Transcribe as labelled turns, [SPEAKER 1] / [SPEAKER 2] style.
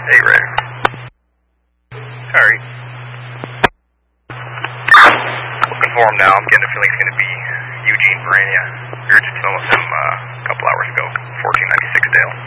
[SPEAKER 1] Hey, Ray. Alright. Looking for him now. I'm getting a feeling it's going to be Eugene Verania. We were just filming with him a couple hours ago. 1496 Dale.